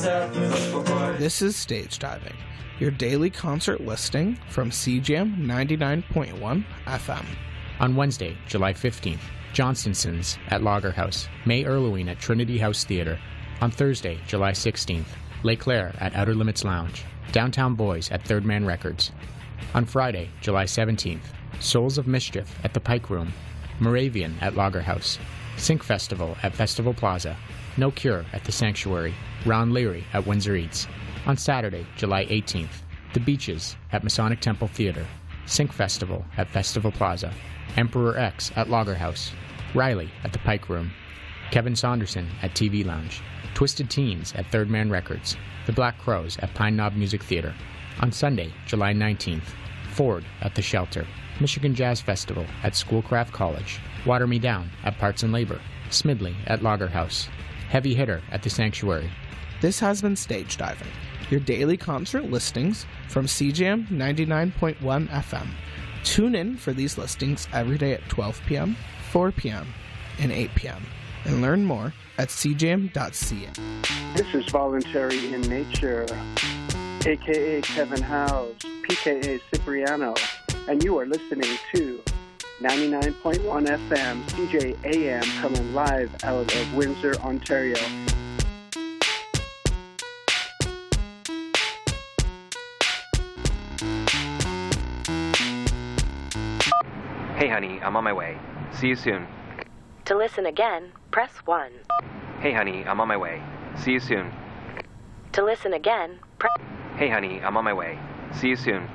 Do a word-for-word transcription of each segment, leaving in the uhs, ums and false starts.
This is Stage Diving, your daily concert listing from C J A M ninety-nine point one F M. On Wednesday, July fifteenth, Johnsonsons at Lager House, May Erlewine at Trinity House Theatre. On Thursday, July sixteenth, Les Claire at Outer Limits Lounge, Downtown Boys at Third Man Records. On Friday, July seventeenth, Souls of Mischief at the Pike Room, Moravian at Lager House, Sync Festival at Festival Plaza, No Cure at The Sanctuary, Ron Leary at Windsor Eats. On Saturday, July eighteenth, The Beaches at Masonic Temple Theatre, Sync Festival at Festival Plaza, Emperor X at Lager House, Riley at the Pike Room, Kevin Saunderson at T V Lounge, Twisted Teens at Third Man Records, The Black Crows at Pine Knob Music Theatre. On Sunday, July nineteenth, Ford at The Shelter, Michigan Jazz Festival at Schoolcraft College, Water Me Down at Parts and Labor, Smidley at Lager House, Heavy Hitter at The Sanctuary. This has been Stage Diving, your daily concert listings from C J A M ninety-nine point one F M. Tune in for these listings every day at twelve p.m., four p.m., and eight p.m. and learn more at c j m dot c a. This is Voluntary in Nature, a k a. Kevin Howes, p k a. Cipriano, and you are listening to ninety-nine point one F M, C J A M, coming live out of Windsor, Ontario. Hey honey, I'm on my way. See you soon. To listen again, press one. Hey honey, I'm on my way. See you soon. To listen again, press... Hey honey, I'm on my way. See you soon.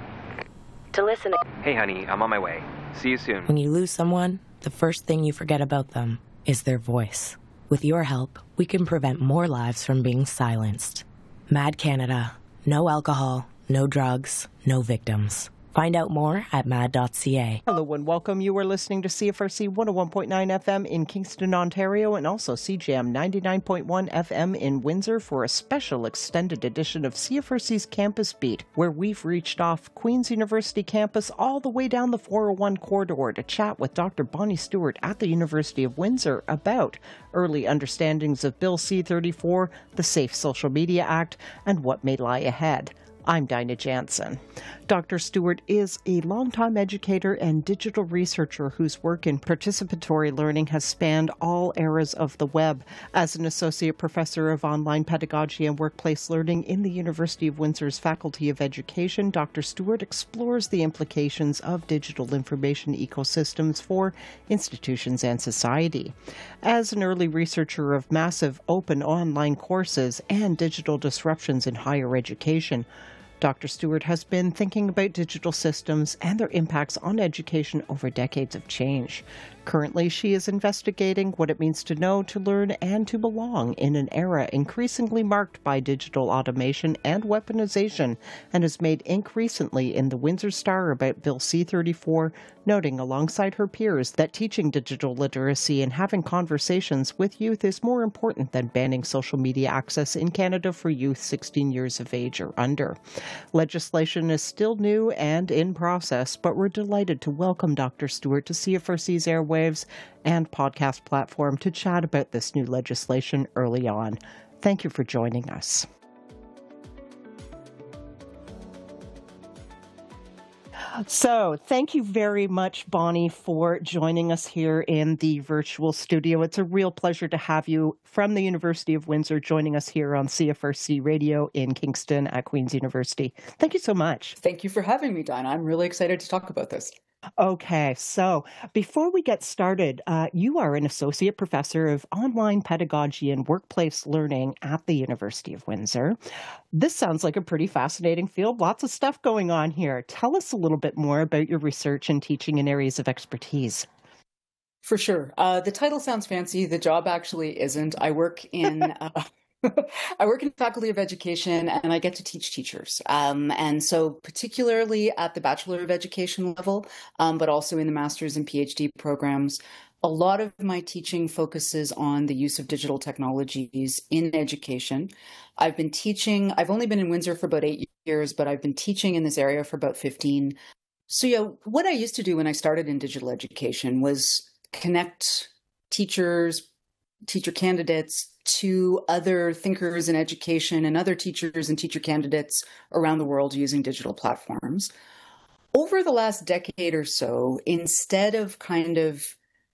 To listen... Hey honey, I'm on my way. See you soon. When you lose someone, the first thing you forget about them is their voice. With your help, we can prevent more lives from being silenced. Mad Canada. No alcohol, no drugs, no victims. Find out more at mad dot c a. Hello and welcome. You are listening to C F R C one oh one point nine F M in Kingston, Ontario, and also C J A M ninety-nine point one F M in Windsor for a special extended edition of C F R C's Campus Beat, where we've reached off Queen's University campus all the way down the four oh one corridor to chat with Doctor Bonnie Stewart at the University of Windsor about early understandings of Bill C thirty-four, the Safe Social Media Act, and what may lie ahead. I'm Dinah Jansen. Doctor Stewart is a longtime educator and digital researcher whose work in participatory learning has spanned all eras of the web. As an associate professor of online pedagogy and workplace learning in the University of Windsor's Faculty of Education, Doctor Stewart explores the implications of digital information ecosystems for institutions and society. As an early researcher of massive open online courses and digital disruptions in higher education, Doctor Stewart has been thinking about digital systems and their impacts on education over decades of change. Currently, she is investigating what it means to know, to learn, and to belong in an era increasingly marked by digital automation and weaponization, and has made ink recently in the Windsor Star about Bill C thirty-four, noting alongside her peers that teaching digital literacy and having conversations with youth is more important than banning social media access in Canada for youth sixteen years of age or under. Legislation is still new and in process, but we're delighted to welcome Doctor Stewart to C F R C's airwaves and podcast platform to chat about this new legislation early on. Thank you for joining us. So, thank you very much, Bonnie, for joining us here in the virtual studio. It's a real pleasure to have you from the University of Windsor joining us here on C F R C Radio in Kingston at Queen's University. Thank you so much. Thank you for having me, Dinah. I'm really excited to talk about this. Okay, so before we get started, uh, you are an associate professor of online pedagogy and workplace learning at the University of Windsor. This sounds like a pretty fascinating field. Lots of stuff going on here. Tell us a little bit more about your research and teaching in areas of expertise. For sure. Uh, the title sounds fancy. The job actually isn't. I work in... Uh, I work in the Faculty of Education and I get to teach teachers. Um, and so particularly at the Bachelor of Education level, um, but also in the Master's and PhD programs, a lot of my teaching focuses on the use of digital technologies in education. I've been teaching, I've only been in Windsor for about eight years, but I've been teaching in this area for about fifteen. So yeah, what I used to do when I started in digital education was connect teachers, teacher candidates to other thinkers in education and other teachers and teacher candidates around the world using digital platforms. Over the last decade or so, instead of kind of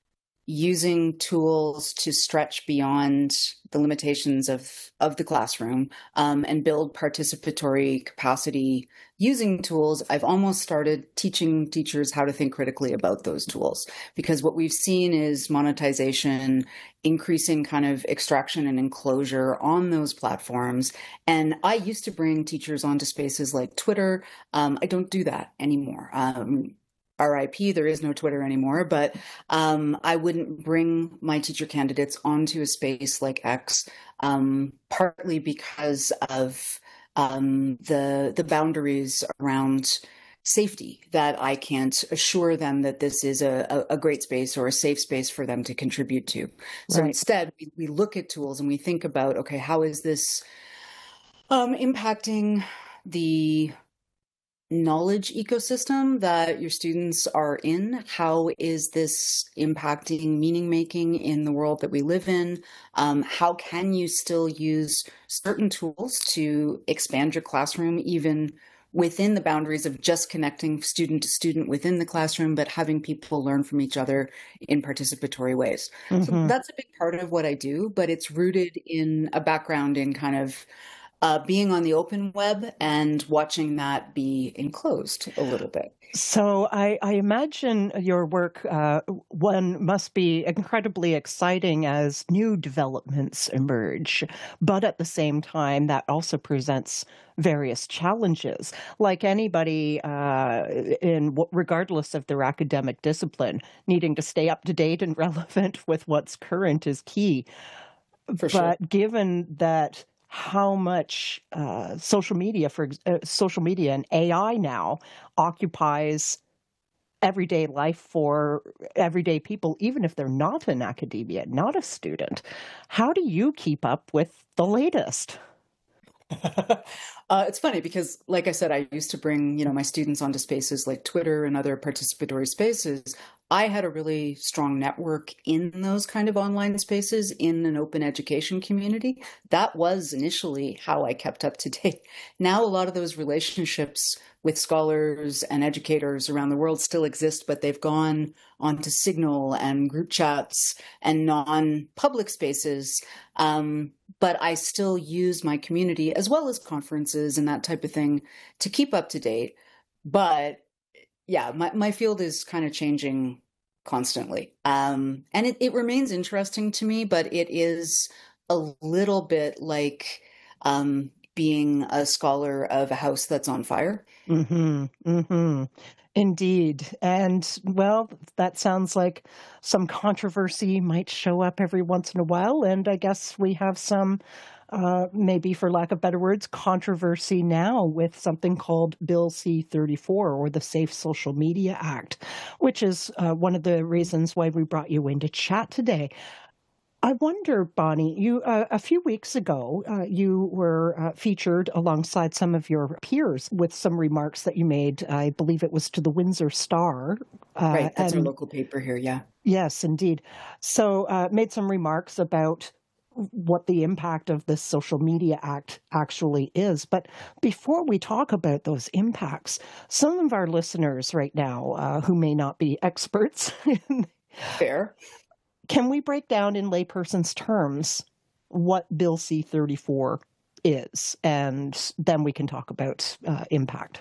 using tools to stretch beyond the limitations of, of the classroom um, and build participatory capacity using tools, I've almost started teaching teachers how to think critically about those tools. Because what we've seen is monetization, increasing kind of extraction and enclosure on those platforms. And I used to bring teachers onto spaces like Twitter. Um, I don't do that anymore. Um, R I P, there is no Twitter anymore, but um, I wouldn't bring my teacher candidates onto a space like X, um, partly because of um, the the boundaries around safety, that I can't assure them that this is a, a great space or a safe space for them to contribute to. So Right. instead, we, we look at tools and we think about, okay, how is this um, impacting the knowledge ecosystem that your students are in? How is this impacting meaning making in the world that we live in? Um, how can you still use certain tools to expand your classroom, even within the boundaries of just connecting student to student within the classroom, but having people learn from each other in participatory ways? Mm-hmm. So that's a big part of what I do, but it's rooted in a background in kind of Uh, being on the open web and watching that be enclosed a little bit. So I, I imagine your work, uh, one must be incredibly exciting as new developments emerge, but at the same time, that also presents various challenges. Like anybody, uh, in regardless of their academic discipline, needing to stay up to date and relevant with what's current is key. For sure. But given that how much uh, social media, for uh, social media and A I now occupies everyday life for everyday people, even if they're not in academia, not a student, how do you keep up with the latest? uh, it's funny because, like I said, I used to bring, you know, my students onto spaces like Twitter and other participatory spaces. I had a really strong network in those kind of online spaces in an open education community. That was initially how I kept up to date. Now, a lot of those relationships with scholars and educators around the world still exist, but they've gone onto Signal and group chats and non-public spaces. Um, but I still use my community as well as conferences and that type of thing to keep up to date. But yeah, my, my field is kind of changing constantly. Um, and it, it remains interesting to me, but it is a little bit like um, being a scholar of a house that's on fire. Mm-hmm. Mm-hmm. Indeed. And, well, that sounds like some controversy might show up every once in a while. And I guess we have some, uh, maybe for lack of better words, controversy now with something called Bill C thirty-four, or the Safe Social Media Act, which is uh, one of the reasons why we brought you in to chat today. I wonder, Bonnie, you uh, a few weeks ago, uh, you were uh, featured alongside some of your peers with some remarks that you made. I believe it was to the Windsor Star. Uh, right, that's and, our local paper here, yeah. Yes, indeed. So uh, made some remarks about what the impact of this Social Media Act actually is. But before we talk about those impacts, some of our listeners right now uh, who may not be experts Fair. Can we break down in layperson's terms what Bill C thirty-four is? And then we can talk about uh, impact.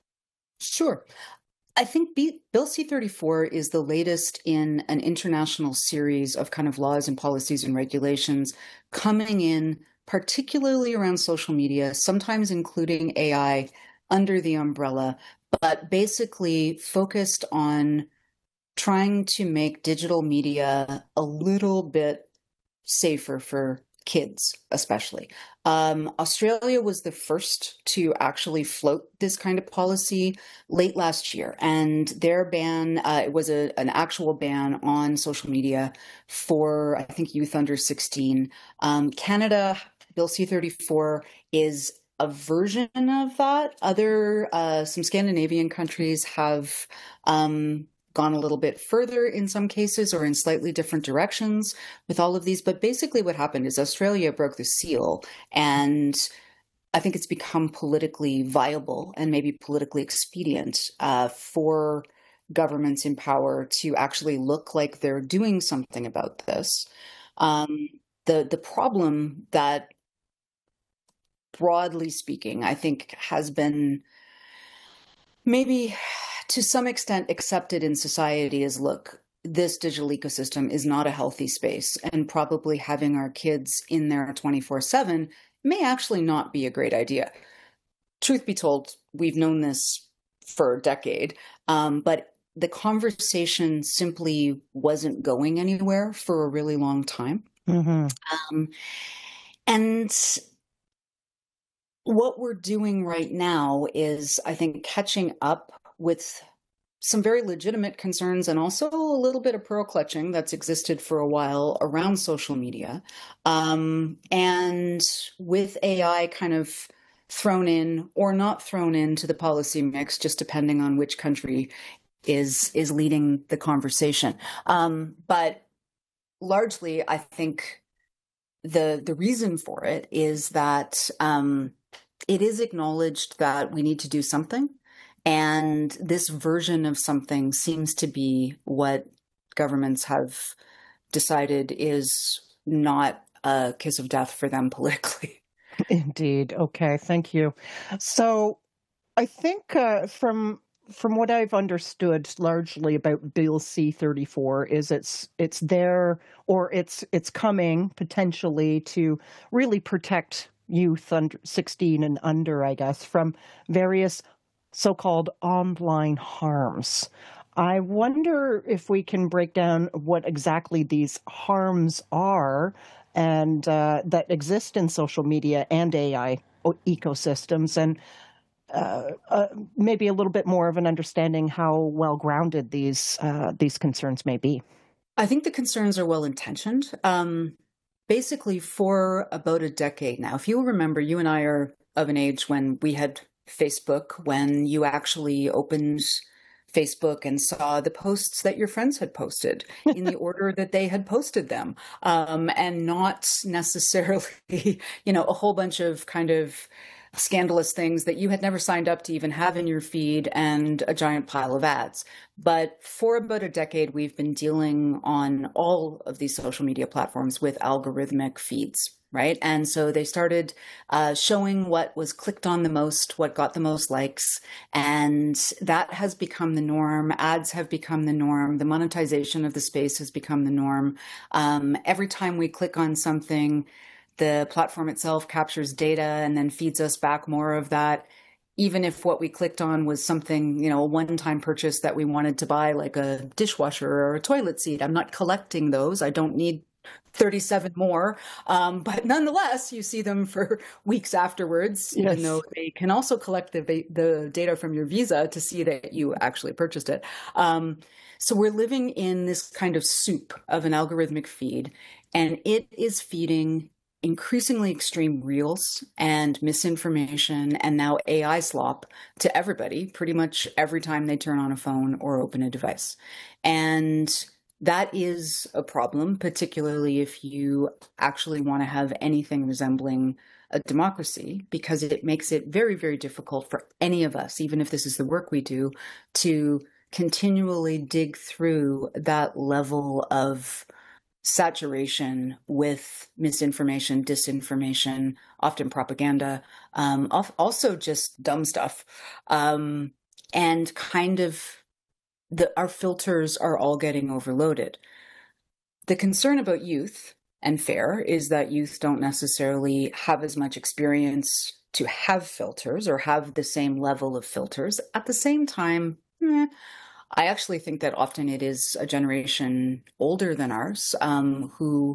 Sure. I think B- Bill C thirty-four is the latest in an international series of kind of laws and policies and regulations coming in, particularly around social media, sometimes including A I under the umbrella, but basically focused on trying to make digital media a little bit safer for kids, especially. Um, Australia was the first to actually float this kind of policy late last year, and their ban, uh, it was a, an actual ban on social media for, I think, youth under sixteen. Um, Canada, Bill C thirty-four is a version of that. Other, uh, some Scandinavian countries have um, gone a little bit further in some cases or in slightly different directions with all of these. But basically what happened is Australia broke the seal, and I think it's become politically viable and maybe politically expedient uh, for governments in power to actually look like they're doing something about this. Um, the the problem that, broadly speaking, I think has been maybe to some extent accepted in society is, look, this digital ecosystem is not a healthy space, and probably having our kids in there twenty-four seven may actually not be a great idea. Truth be told, we've known this for a decade, um, but the conversation simply wasn't going anywhere for a really long time. Mm-hmm. Um, and what we're doing right now is, I think, catching up with some very legitimate concerns and also a little bit of pearl clutching that's existed for a while around social media. Um, and with A I kind of thrown in or not thrown into the policy mix, just depending on which country is is leading the conversation. Um, but largely, I think the the reason for it is that um, it is acknowledged that we need to do something. And this version of something seems to be what governments have decided is not a kiss of death for them politically. Indeed. Okay. Thank you. So I think uh, from from what I've understood largely about Bill C thirty-four is it's it's there, or it's it's coming potentially to really protect youth under sixteen and under, I guess, from various so-called online harms. I wonder if we can break down what exactly these harms are and uh, that exist in social media and A I ecosystems, and uh, uh, maybe a little bit more of an understanding how well-grounded these uh, these concerns may be. I think the concerns are well-intentioned. Um, basically, for about a decade now, if you remember, you and I are of an age when we had Facebook, when you actually opened Facebook and saw the posts that your friends had posted in the order that they had posted them, um, and not necessarily, you know, a whole bunch of kind of scandalous things that you had never signed up to even have in your feed and a giant pile of ads. But for about a decade, we've been dealing on all of these social media platforms with algorithmic feeds, right? And so they started uh, showing what was clicked on the most, what got the most likes, and that has become the norm. Ads have become the norm. The monetization of the space has become the norm. Um, every time we click on something, the platform itself captures data and then feeds us back more of that. Even if what we clicked on was something, you know, a one-time purchase that we wanted to buy, like a dishwasher or a toilet seat. I'm not collecting those. I don't need thirty-seven more. Um, but nonetheless, you see them for weeks afterwards, Yes. even though they can also collect the, the data from your Visa to see that you actually purchased it. Um, so we're living in this kind of soup of an algorithmic feed, and it is feeding increasingly extreme reels and misinformation and now A I slop to everybody pretty much every time they turn on a phone or open a device. And that is a problem, particularly if you actually want to have anything resembling a democracy, because it makes it very, very difficult for any of us, even if this is the work we do, to continually dig through that level of saturation with misinformation, disinformation, often propaganda, um, also just dumb stuff, um, and kind of the, our filters are all getting overloaded. The concern about youth, and fair, is that youth don't necessarily have as much experience to have filters or have the same level of filters. At the same time, eh, I actually think that often it is a generation older than ours um, who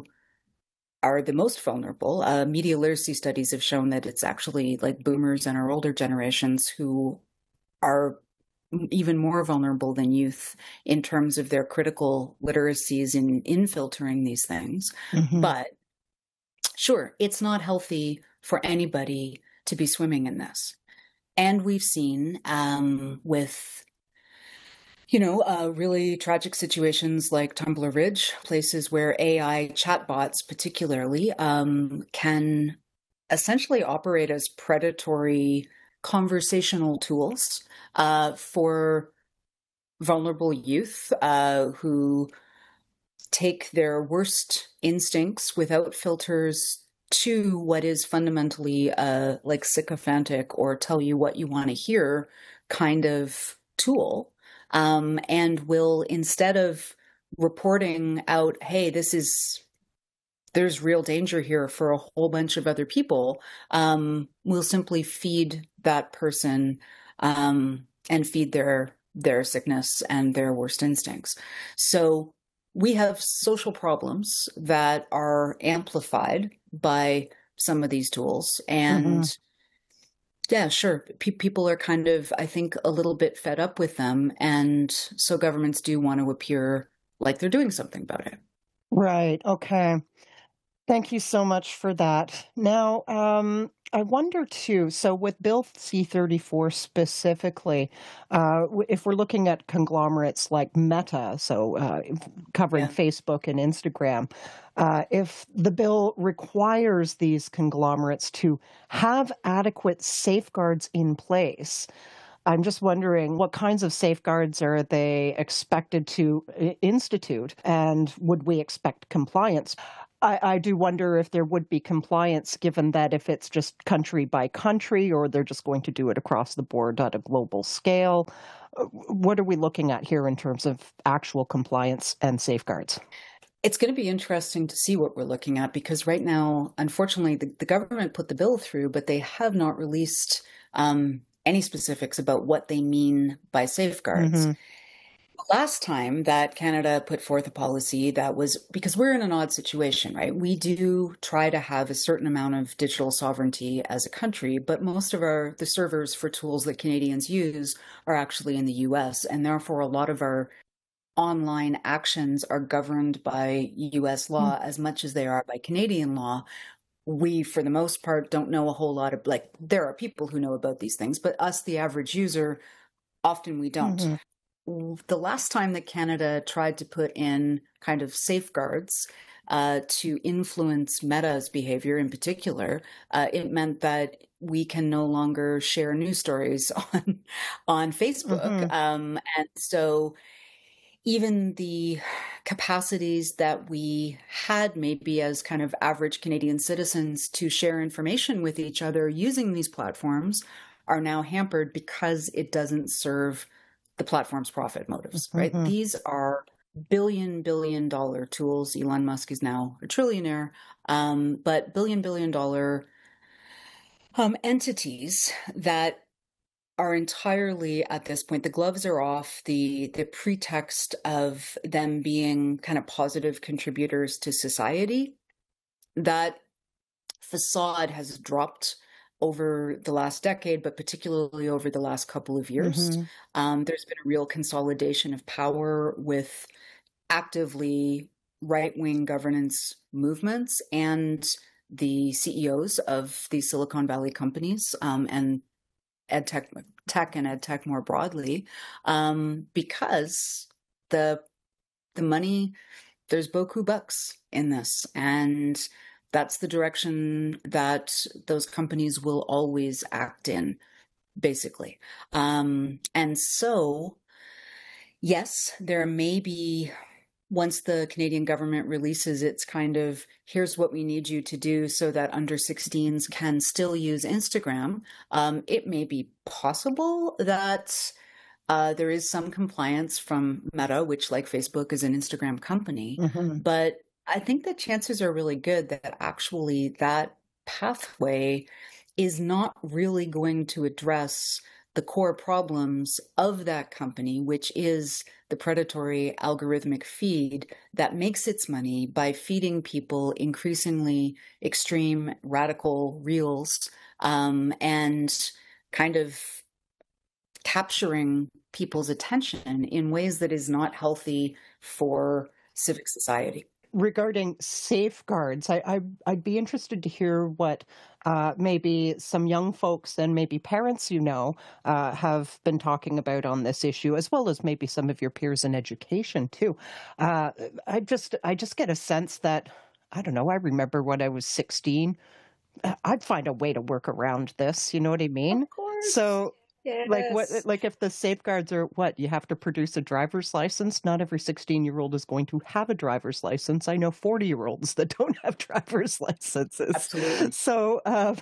are the most vulnerable. Uh, media literacy studies have shown that it's actually like boomers and our older generations who are even more vulnerable than youth in terms of their critical literacies in, in filtering these things. Mm-hmm. But sure, it's not healthy for anybody to be swimming in this. And we've seen um, with You know, uh, really tragic situations like Tumbler Ridge, places where A I chatbots, particularly, um, can essentially operate as predatory conversational tools uh, for vulnerable youth uh, who take their worst instincts without filters to what is fundamentally a like sycophantic or tell you what you want to hear kind of tool, um, and will, instead of reporting out, hey, this is there's real danger here for a whole bunch of other people, um, will simply feed that person um, and feed their their sickness and their worst instincts. So we have social problems that are amplified by some of these tools. And Mhm. yeah, sure, pe- people are kind of, I think, a little bit fed up with them. And so governments do want to appear like they're doing something about it. Right. Okay. Thank you so much for that. Now, um, I wonder too, so with Bill C thirty-four specifically, uh, w- if we're looking at conglomerates like Meta, so uh, if- covering Yeah. Facebook and Instagram, uh, if the bill requires these conglomerates to have adequate safeguards in place, I'm just wondering what kinds of safeguards are they expected to i- institute, and would we expect compliance? I, I do wonder if there would be compliance, given that if it's just country by country, or they're just going to do it across the board at a global scale. Uh, What are we looking at here in terms of actual compliance and safeguards? It's going to be interesting to see what we're looking at, because right now, unfortunately, the, the government put the bill through, but they have not released um, any specifics about what they mean by safeguards. Hmm. Last time that Canada put forth a policy, that was because we're in an odd situation, right? We do try to have a certain amount of digital sovereignty as a country, but most of our the servers for tools that Canadians use are actually in the U S, and therefore a lot of our online actions are governed by U S law as much as they are by Canadian law. We, for the most part, don't know a whole lot of, like, there are people who know about these things, but us, the average user, often we don't. Hmm. The last time that Canada tried to put in kind of safeguards uh, to influence Meta's behavior in particular, uh, it meant that we can no longer share news stories on on Facebook. Hmm. Um, and so even the capacities that we had, maybe as kind of average Canadian citizens, to share information with each other using these platforms, are now hampered because it doesn't serve the platform's profit motives, right? Hmm. These are billion, billion dollar tools. Elon Musk is now a trillionaire, um, but billion, billion dollar um, entities that are entirely, at this point, the gloves are off. The the pretext of them being kind of positive contributors to society, that facade has dropped over the last decade, but particularly over the last couple of years. Hmm. Um, there's been a real consolidation of power with actively right-wing governance movements and the C E Os of these Silicon Valley companies, um, and ed tech, tech and ed tech more broadly, um, because the the money, there's beaucoup bucks in this, and that's the direction that those companies will always act in, basically. Um, and so, yes, there may be, once the Canadian government releases its kind of, here's what we need you to do so that under sixteens can still use Instagram, um, it may be possible that uh, there is some compliance from Meta, which, like Facebook, is an Instagram company. Hmm. But I think the chances are really good that actually that pathway is not really going to address the core problems of that company, which is the predatory algorithmic feed that makes its money by feeding people increasingly extreme, radical reels, um, and kind of capturing people's attention in ways that is not healthy for civic society. regarding safeguards, I, I, I'd be interested to hear what uh, maybe some young folks and maybe parents you know uh, have been talking about on this issue, as well as maybe some of your peers in education too. Uh, I just I just get a sense that, I don't know, I remember when I was sixteen, I'd find a way to work around this. You know what I mean? Of course. So. Yes. Like what? Like if the safeguards are what you have to produce a driver's license. Not every sixteen-year-old is going to have a driver's license. I know forty-year-olds that don't have driver's licenses. Absolutely. So, uh,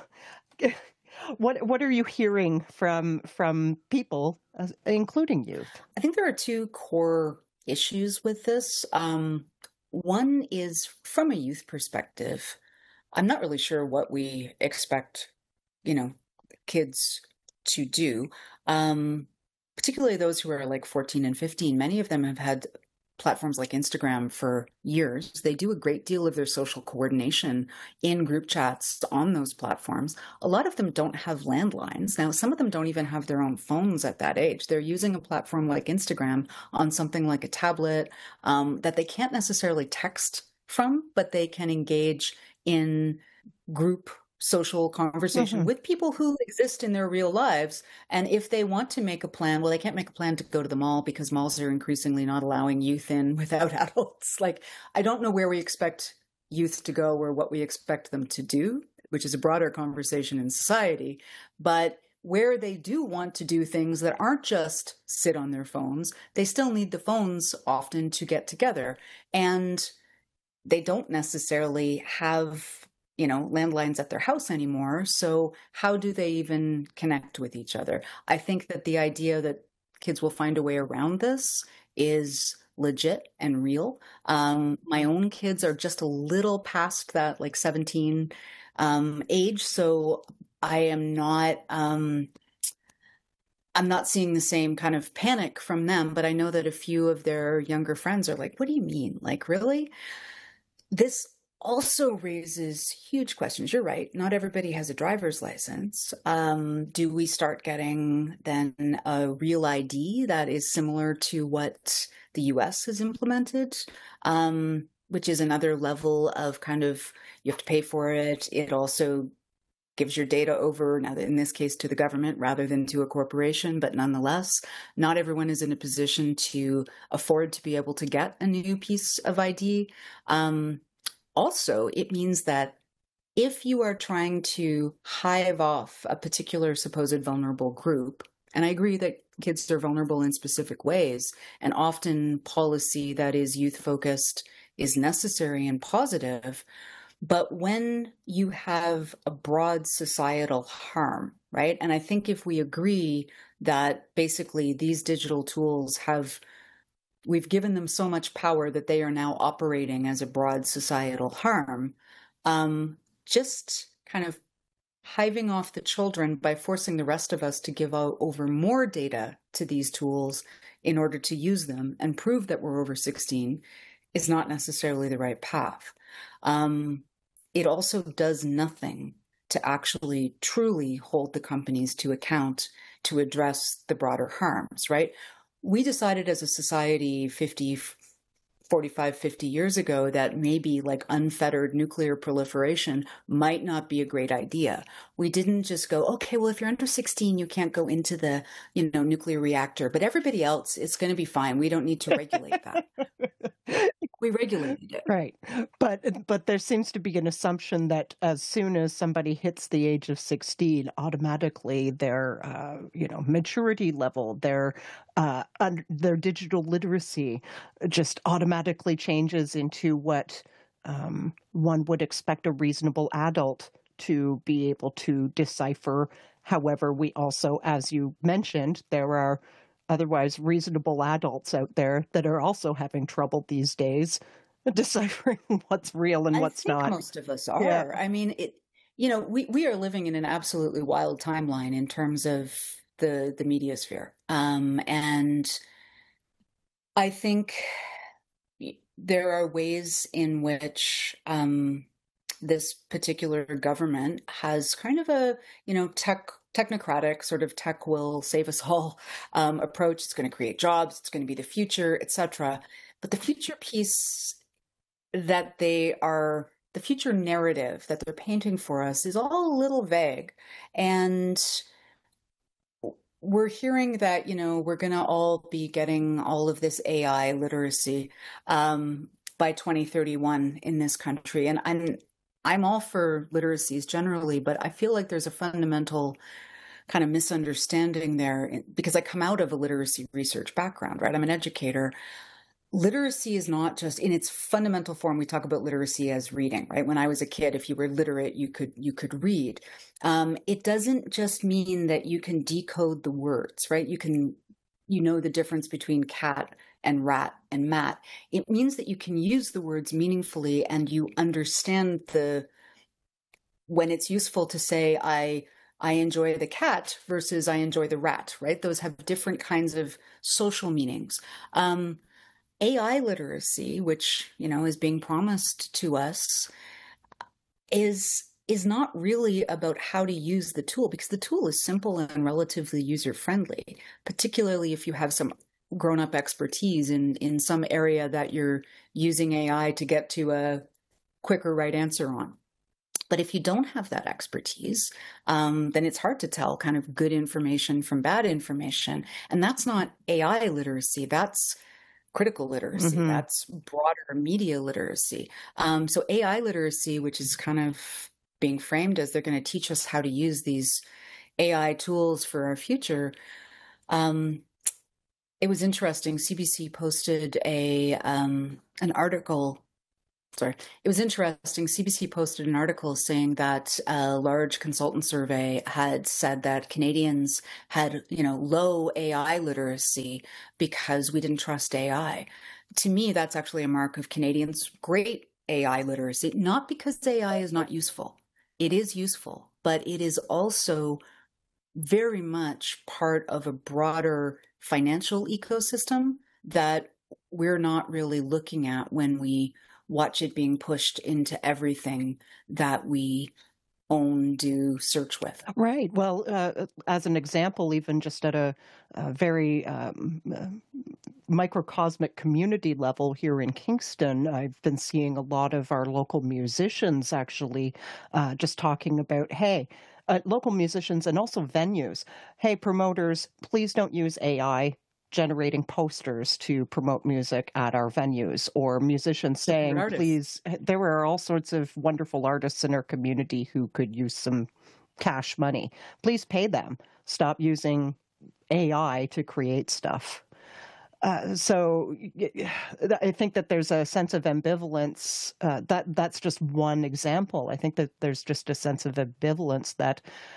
what what are you hearing from from people, uh, including youth? I think there are two core issues with this. Um, one is from a youth perspective. I'm not really sure what we expect, you know, kids to do, um, particularly those who are like fourteen and fifteen. Many of them have had platforms like Instagram for years. They do a great deal of their social coordination in group chats on those platforms. A lot of them don't have landlines. Now, some of them don't even have their own phones at that age. They're using a platform like Instagram on something like a tablet um, that they can't necessarily text from, but they can engage in group social conversation mm-hmm. with people who exist in their real lives. And if they want to make a plan, well, they can't make a plan to go to the mall because malls are increasingly not allowing youth in without adults. Like, I don't know where we expect youth to go or what we expect them to do, which is a broader conversation in society. But where they do want to do things that aren't just sit on their phones, they still need the phones often to get together. And they don't necessarily have, you know, landlines at their house anymore. So how do they even connect with each other? I think that the idea that kids will find a way around this is legit and real. Um, my own kids are just a little past that, like seventeen um, age. So I am not, um, I'm not seeing the same kind of panic from them, but I know that a few of their younger friends are like, what do you mean? Like, really? This also raises huge questions. You're right. Not everybody has a driver's license. Um, do we start getting then a real I D that is similar to what the U S has implemented, um, which is another level of kind of, you have to pay for it. It also gives your data over, now in this case, to the government rather than to a corporation. But nonetheless, not everyone is in a position to afford to be able to get a new piece of I D. Um, Also, it means that if you are trying to hive off a particular supposed vulnerable group, and I agree that kids are vulnerable in specific ways, and often policy that is youth-focused is necessary and positive, but when you have a broad societal harm, right? And I think if we agree that basically these digital tools have we've given them so much power that they are now operating as a broad societal harm, um, just kind of hiving off the children by forcing the rest of us to give out over more data to these tools in order to use them and prove that we're over sixteen is not necessarily the right path. Um, it also does nothing to actually truly hold the companies to account to address the broader harms, right? We decided as a society fifty, forty-five, fifty years ago that maybe like unfettered nuclear proliferation might not be a great idea. We didn't just go, okay, well, if you're under sixteen, you can't go into the, you know, nuclear reactor, but everybody else, it's going to be fine. We don't need to regulate that. We regulated it. Right. But but there seems to be an assumption that as soon as somebody hits the age of sixteen, automatically their uh, you know, maturity level, their uh, un- their digital literacy just automatically changes into what um, one would expect a reasonable adult to be able to decipher. However, we also, as you mentioned, there are otherwise reasonable adults out there that are also having trouble these days deciphering what's real and what's I think not. Most of us are. Yeah. I mean, it. You know, we, we are living in an absolutely wild timeline in terms of the the media sphere, um, and I think there are ways in which um, this particular government has kind of a, you know, tech. technocratic sort of tech will save us all um, approach. It's going to create jobs. It's going to be the future, et cetera. But the future piece that they are, the future narrative that they're painting for us is all a little vague. And we're hearing that, you know, we're going to all be getting all of this A I literacy um, by twenty thirty-one in this country. And I'm, I'm all for literacies generally, but I feel like there's a fundamental kind of misunderstanding there because I come out of a literacy research background, right? I'm an educator. Literacy is not just in its fundamental form. We talk about literacy as reading, right? When I was a kid, if you were literate, you could you could read. Um, it doesn't just mean that you can decode the words, right? You can you know the difference between cat and rat and mat. It means that you can use the words meaningfully and you understand the when it's useful to say I I enjoy the cat versus I enjoy the rat, right? Those have different kinds of social meanings. Um, A I literacy, which, you know, is being promised to us, is is not really about how to use the tool, because the tool is simple and relatively user-friendly, particularly if you have some grown-up expertise in, in some area that you're using A I to get to a quicker right answer on. But if you don't have that expertise, um, then it's hard to tell kind of good information from bad information. And that's not A I literacy. That's critical literacy. Mm-hmm. That's broader media literacy. Um, so A I literacy, which is kind of being framed as they're going to teach us how to use these A I tools for our future. Um, it was interesting. C B C posted a um, an article. Sorry, it was interesting. C B C posted an article saying that a large consultant survey had said that Canadians had, you know, low A I literacy because we didn't trust A I. To me, that's actually a mark of Canadians' great A I literacy, not because A I is not useful. It is useful, but it is also very much part of a broader financial ecosystem that we're not really looking at when we watch it being pushed into everything that we own, do, search with. Right. Well, uh, as an example, even just at a, a very um, uh, microcosmic community level here in Kingston, I've been seeing a lot of our local musicians actually uh, just talking about, hey, uh, local musicians and also venues, hey, promoters, please don't use A I generating posters to promote music at our venues, or musicians saying, please, there are all sorts of wonderful artists in our community who could use some cash money. Please pay them. Stop using A I to create stuff. Uh, so I think that there's a sense of ambivalence. Uh, that that's just one example. I think that there's just a sense of ambivalence that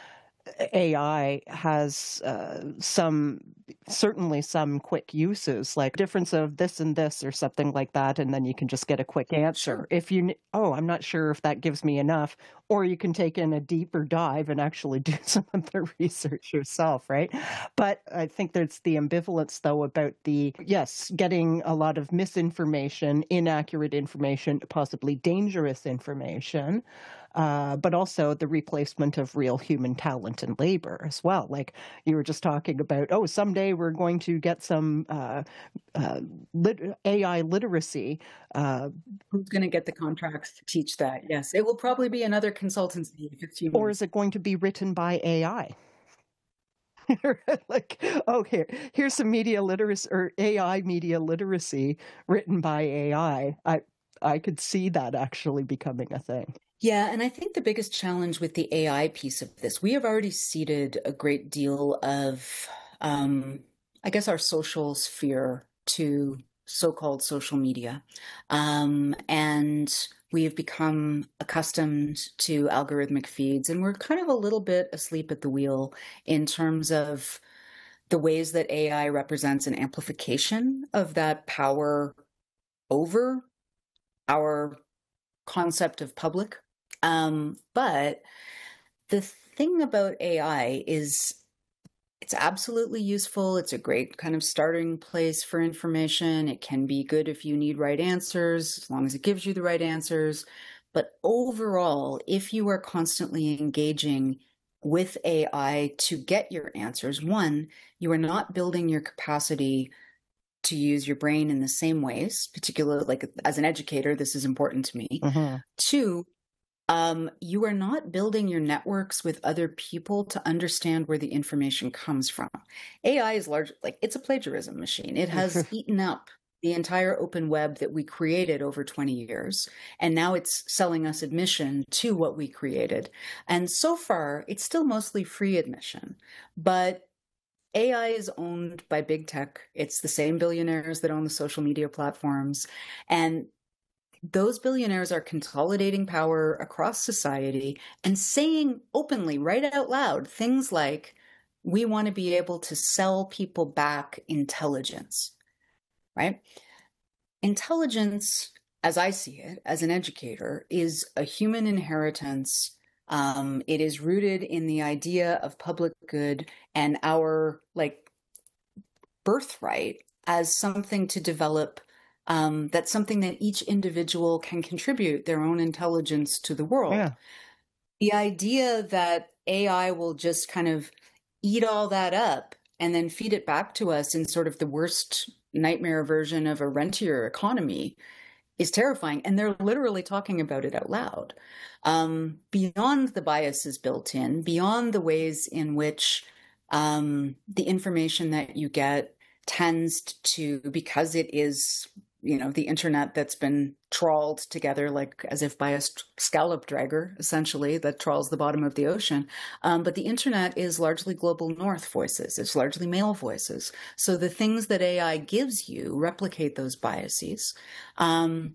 A I has uh, some, certainly some quick uses, like difference of this and this or something like that, and then you can just get a quick answer. Sure. If you, oh, I'm not sure if that gives me enough, or you can take in a deeper dive and actually do some of the research yourself, right? But I think there's the ambivalence, though, about the, yes, getting a lot of misinformation, inaccurate information, possibly dangerous information, Uh, but also the replacement of real human talent and labor as well. Like you were just talking about, oh, someday we're going to get some uh, uh, lit- A I literacy. Uh, Who's going to get the contracts to teach that? Yes, it will probably be another consultancy if it's human. Or is it going to be written by A I? Like, oh, here, here's some media literacy or A I media literacy written by A I. I I could see that actually becoming a thing. Yeah, and I think the biggest challenge with the A I piece of this, we have already ceded a great deal of, um, I guess, our social sphere to so-called social media. Um, and we have become accustomed to algorithmic feeds, and we're kind of a little bit asleep at the wheel in terms of the ways that A I represents an amplification of that power over our concept of public. Um, but the thing about A I is it's absolutely useful. It's a great kind of starting place for information. It can be good if you need right answers, as long as it gives you the right answers. But overall, if you are constantly engaging with A I to get your answers, one, you are not building your capacity to use your brain in the same ways, particularly like as an educator, this is important to me. Mm-hmm. Two, um, you are not building your networks with other people to understand where the information comes from. A I is large, like it's a plagiarism machine. It has eaten up the entire open web that we created over twenty years. And now it's selling us admission to what we created. And so far, it's still mostly free admission. But A I is owned by big tech. It's the same billionaires that own the social media platforms. And those billionaires are consolidating power across society and saying openly, right out loud, things like, we want to be able to sell people back intelligence, right? Intelligence, as I see it, as an educator, is a human inheritance. Um, it is rooted in the idea of public good and our like birthright as something to develop. Um, that's something that each individual can contribute their own intelligence to the world. Yeah. The idea that A I will just kind of eat all that up and then feed it back to us in sort of the worst nightmare version of a rentier economy is terrifying. And they're literally talking about it out loud. Um, beyond the biases built in, beyond the ways in which um, the information that you get tends to, because it is, you know, the internet that's been trawled together, like as if by a scallop dragger, essentially, that trawls the bottom of the ocean. Um, but the internet is largely global north voices. It's largely male voices. So the things that A I gives you replicate those biases. Um,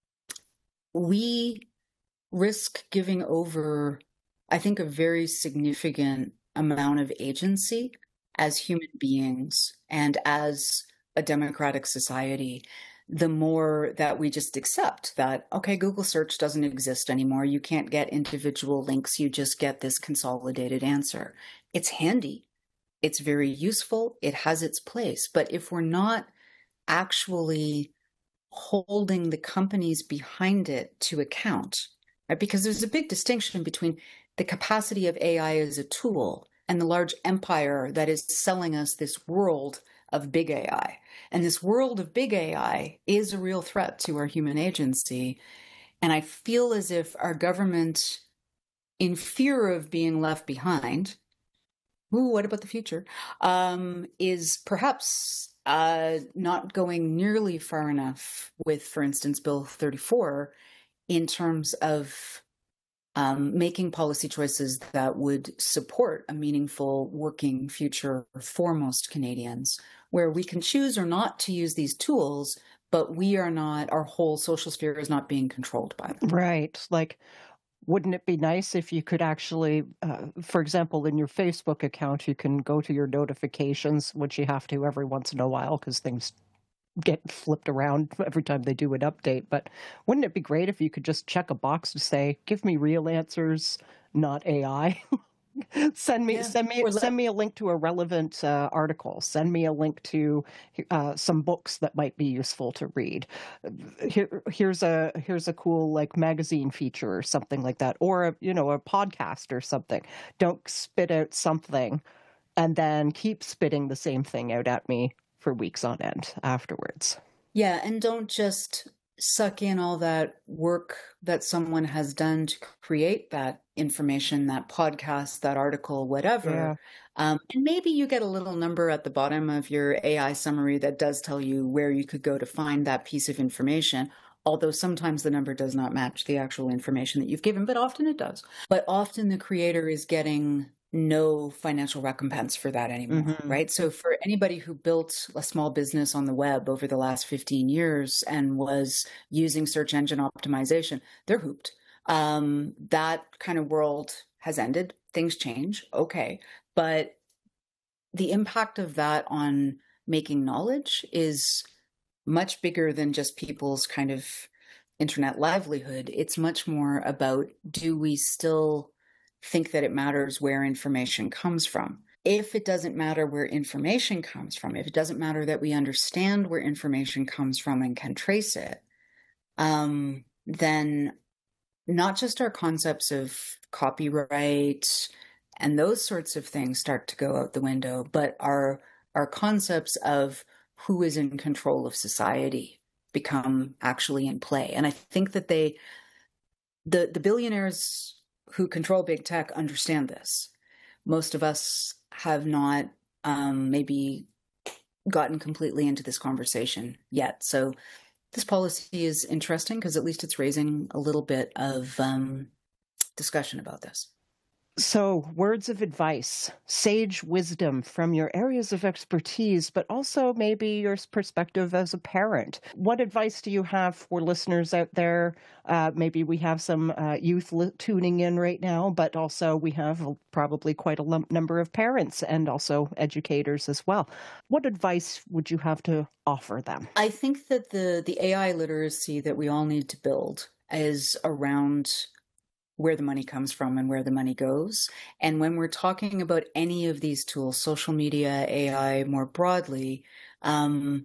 we risk giving over, I think, a very significant amount of agency as human beings and as a democratic society, the more that we just accept that, okay, Google search doesn't exist anymore. You can't get individual links. You just get this consolidated answer. It's handy. It's very useful. It has its place. But if we're not actually holding the companies behind it to account, right? Because there's a big distinction between the capacity of A I as a tool and the large empire that is selling us this world of big A I. And this world of big A I is a real threat to our human agency. And I feel as if our government, in fear of being left behind, ooh, what about the future, um, is perhaps uh, not going nearly far enough with, for instance, Bill thirty-four in terms of Um, making policy choices that would support a meaningful working future for most Canadians, where we can choose or not to use these tools, but we are not, our whole social sphere is not being controlled by them. Right. Like, wouldn't it be nice if you could actually, uh, for example, in your Facebook account, you can go to your notifications, which you have to every once in a while because things get flipped around every time they do an update. But wouldn't it be great if you could just check a box to say, give me real answers, not A I? send me, yeah. send me, let- send me a link to a relevant uh, article. Send me a link to uh, some books that might be useful to read. Here, here's a here's a cool like magazine feature or something like that, or a, you know, a podcast or something. Don't spit out something and then keep spitting the same thing out at me for weeks on end afterwards. Yeah, and don't just suck in all that work that someone has done to create that information, that podcast, that article, whatever. Yeah. Um, and maybe you get a little number at the bottom of your A I summary that does tell you where you could go to find that piece of information, although sometimes the number does not match the actual information that you've given, but often it does. But often the creator is getting no financial recompense for that anymore, mm-hmm. right? So for anybody who built a small business on the web over the last fifteen years and was using search engine optimization, they're hooped. Um, that kind of world has ended. Things change. Okay. But the impact of that on making knowledge is much bigger than just people's kind of internet livelihood. It's much more about, do we still think that it matters where information comes from? If it doesn't matter where information comes from, if it doesn't matter that we understand where information comes from and can trace it, um, then not just our concepts of copyright and those sorts of things start to go out the window, but our our concepts of who is in control of society become actually in play. And I think that they, the, the billionaires who control big tech understand this. Most of us have not um, maybe gotten completely into this conversation yet. So this policy is interesting because at least it's raising a little bit of um, discussion about this. So, words of advice, sage wisdom from your areas of expertise, but also maybe your perspective as a parent. What advice do you have for listeners out there? Uh, maybe we have some uh, youth li- tuning in right now, but also we have probably quite a lump number of parents and also educators as well. What advice would you have to offer them? I think that the, the A I literacy that we all need to build is around where the money comes from and where the money goes. And when we're talking about any of these tools, social media, A I more broadly, um,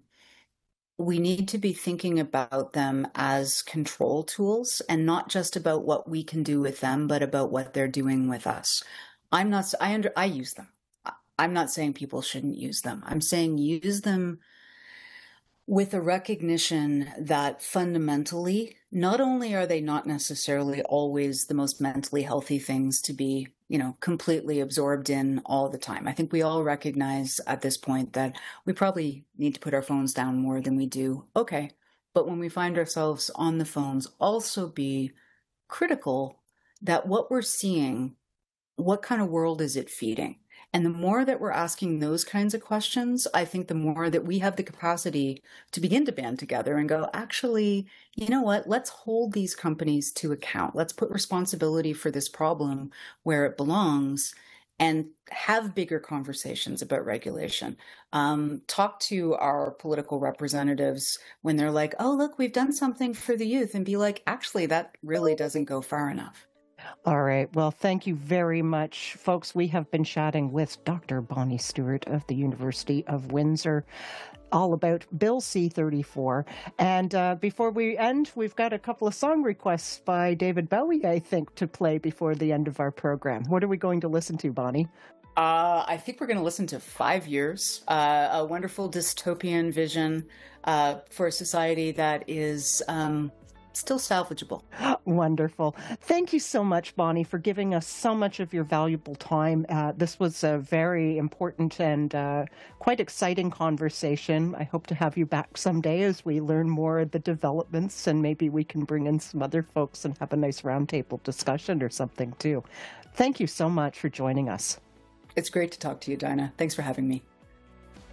we need to be thinking about them as control tools and not just about what we can do with them, but about what they're doing with us. I'm not, I under, I use them. I'm not saying people shouldn't use them. I'm saying use them with a recognition that fundamentally, not only are they not necessarily always the most mentally healthy things to be, you know, completely absorbed in all the time. I think we all recognize at this point that we probably need to put our phones down more than we do. Okay. But when we find ourselves on the phones, also be critical that what we're seeing, what kind of world is it feeding? And the more that we're asking those kinds of questions, I think the more that we have the capacity to begin to band together and go, actually, you know what, let's hold these companies to account. Let's put responsibility for this problem where it belongs and have bigger conversations about regulation. Um, talk to our political representatives when they're like, oh, look, we've done something for the youth, and be like, actually, that really doesn't go far enough. All right. Well, thank you very much, folks. We have been chatting with Doctor Bonnie Stewart of the University of Windsor all about Bill C thirty-four. And uh, before we end, we've got a couple of song requests by David Bowie, I think, to play before the end of our program. What are we going to listen to, Bonnie? Uh, I think we're going to listen to Five Years, uh, a wonderful dystopian vision uh, for a society that is um, still salvageable. Wonderful. Thank you so much, Bonnie, for giving us so much of your valuable time. Uh, this was a very important and uh, quite exciting conversation. I hope to have you back someday as we learn more of the developments, and maybe we can bring in some other folks and have a nice roundtable discussion or something too. Thank you so much for joining us. It's great to talk to you, Dinah. Thanks for having me.